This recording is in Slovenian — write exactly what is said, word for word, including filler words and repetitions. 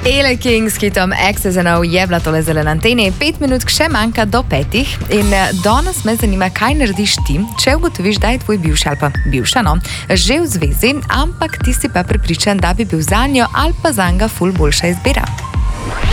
Ele King s hitom Access and Now je bila tole zelena antena. Pet minut še manjka do petih in danes me zanima, kaj narediš ti, če ugotoviš, da je tvoj bivši ali pa bivša, no, že v zvezi, ampak ti si pa prepričan, da bi bil zanjo ali pa zanga ful boljša izbira.